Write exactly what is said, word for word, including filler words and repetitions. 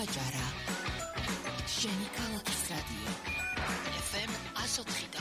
აჯარა. შენი ქალაქის რადიო. ეფ ემ one oh four.